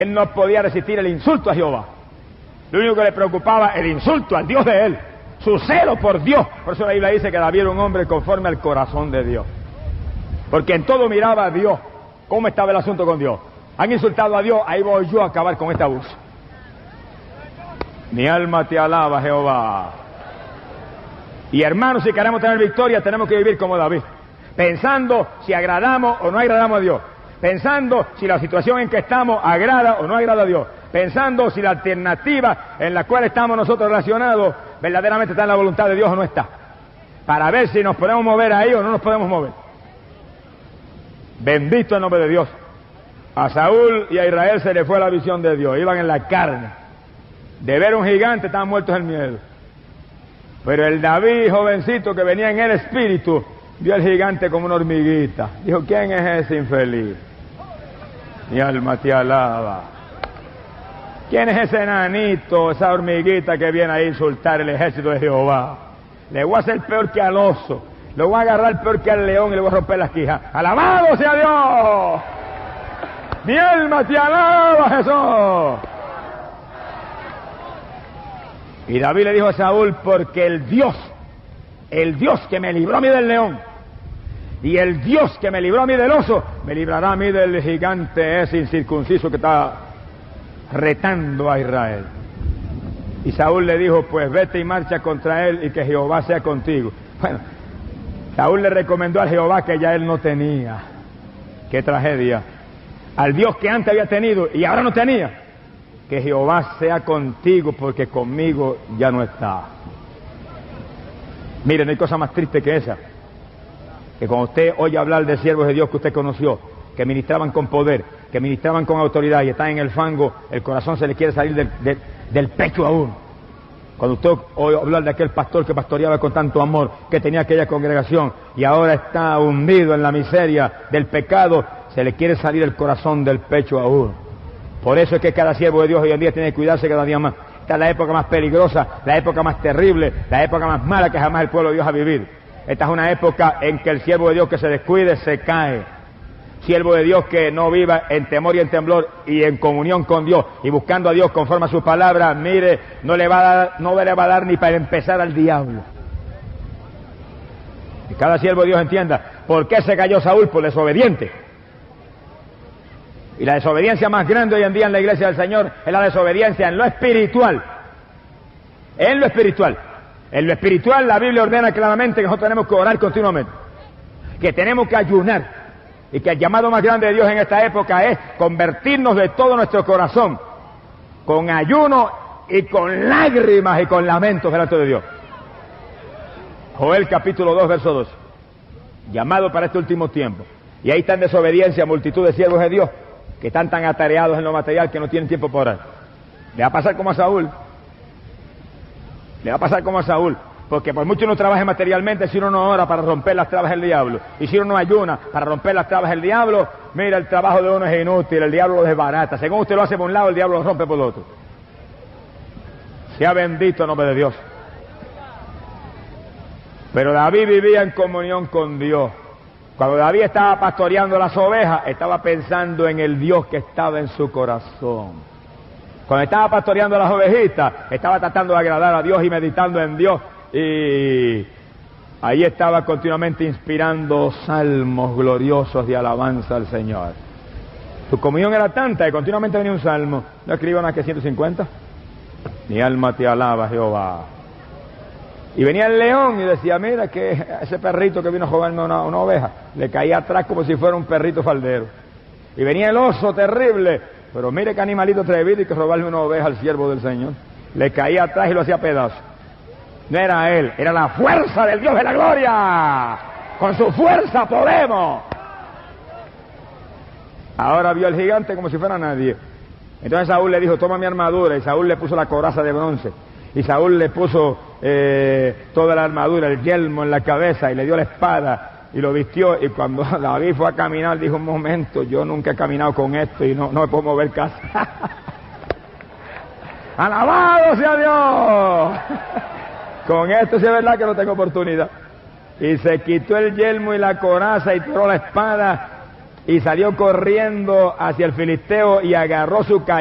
Él no podía resistir el insulto a Jehová. Lo único que le preocupaba, el insulto al Dios de él, su celo por Dios. Por eso la Biblia dice que David era un hombre conforme al corazón de Dios, porque en todo miraba a Dios. ¿Cómo estaba el asunto con Dios? Han insultado a Dios, ahí voy yo a acabar con este abuso. Mi alma te alaba, Jehová. Y hermanos, si queremos tener victoria, tenemos que vivir como David, pensando si agradamos o no agradamos a Dios, pensando si la situación en que estamos agrada o no agrada a Dios, pensando si la alternativa en la cual estamos nosotros relacionados verdaderamente está en la voluntad de Dios o no está, para ver si nos podemos mover ahí o no nos podemos mover. Bendito el nombre de Dios. A Saúl y a Israel se le fue la visión de Dios, iban en la carne, de ver un gigante estaban muertos en miedo. Pero el David jovencito que venía en el espíritu vio al gigante como una hormiguita. Dijo, ¿quién es ese infeliz? Mi alma te alaba. ¿Quién es ese enanito, esa hormiguita que viene a insultar el ejército de Jehová? Le voy a hacer peor que al oso, lo voy a agarrar peor que al león y le voy a romper las quijas. ¡Alabado sea Dios! Mi alma te alaba, Jesús. Y David le dijo a Saúl, porque el Dios que me libró a mí del león, y el Dios que me libró a mí del oso, me librará a mí del gigante ese incircunciso que está retando a Israel. Y Saúl le dijo, pues vete y marcha contra él y que Jehová sea contigo. Bueno, Saúl le recomendó al Jehová que ya él no tenía. ¡Qué tragedia! Al Dios que antes había tenido y ahora no tenía. Que Jehová sea contigo porque conmigo ya no está. Miren, no hay cosa más triste que esa. Que cuando usted oye hablar de siervos de Dios que usted conoció, que ministraban con poder, que ministraban con autoridad y están en el fango, el corazón se le quiere salir del pecho a uno. Cuando usted oye hablar de aquel pastor que pastoreaba con tanto amor, que tenía aquella congregación y ahora está hundido en la miseria del pecado, se le quiere salir el corazón del pecho a uno. Por eso es que cada siervo de Dios hoy en día tiene que cuidarse cada día más. Esta es la época más peligrosa, la época más terrible, la época más mala que jamás el pueblo de Dios ha vivido. Esta es una época en que el siervo de Dios que se descuide se cae. Siervo de Dios que no viva en temor y en temblor y en comunión con Dios y buscando a Dios conforme a sus palabras, mire, no le va a dar ni para empezar al diablo. Y cada siervo de Dios entienda por qué se cayó Saúl, por desobediente. Y la desobediencia más grande hoy en día en la iglesia del Señor es la desobediencia en lo espiritual. En lo espiritual. En lo espiritual la Biblia ordena claramente que nosotros tenemos que orar continuamente, que tenemos que ayunar, y que el llamado más grande de Dios en esta época es convertirnos de todo nuestro corazón, con ayuno y con lágrimas y con lamentos delante de Dios. Joel capítulo 2, verso 2. Llamado para este último tiempo. Y ahí está en desobediencia multitud de siervos de Dios que están tan atareados en lo material que no tienen tiempo para orar. Le va a pasar como a Saúl. Le va a pasar como a Saúl. Porque por mucho uno trabaje materialmente, si uno no ora para romper las trabas del diablo, y si uno no ayuna para romper las trabas del diablo, mira, el trabajo de uno es inútil, el diablo lo desbarata. Según usted lo hace por un lado, el diablo lo rompe por el otro. Sea bendito el nombre de Dios. Pero David vivía en comunión con Dios. Cuando David estaba pastoreando las ovejas, estaba pensando en el Dios que estaba en su corazón. Cuando estaba pastoreando las ovejitas, estaba tratando de agradar a Dios y meditando en Dios. Y ahí estaba continuamente inspirando salmos gloriosos de alabanza al Señor. Su comunión era tanta que continuamente venía un salmo. ¿No escriban aquí 150? Mi alma te alaba, Jehová. Y venía el león y decía, mira que ese perrito que vino a robarme una oveja, le caía atrás como si fuera un perrito faldero. Y venía el oso terrible, pero mire qué animalito atrevido y que robarle una oveja al siervo del Señor. Le caía atrás y lo hacía pedazos. No era él, era la fuerza del Dios de la gloria. Con su fuerza podemos. Ahora vio al gigante como si fuera nadie. Entonces Saúl le dijo, toma mi armadura, y Saúl le puso la coraza de bronce. Y Saúl le puso toda la armadura, el yelmo en la cabeza, y le dio la espada, y lo vistió. Y cuando David fue a caminar, dijo, un momento, yo nunca he caminado con esto, y no me puedo mover casi. ¡Alabado sea Dios! Con esto sí es verdad que no tengo oportunidad. Y se quitó el yelmo y la coraza y tiró la espada, y salió corriendo hacia el filisteo y agarró su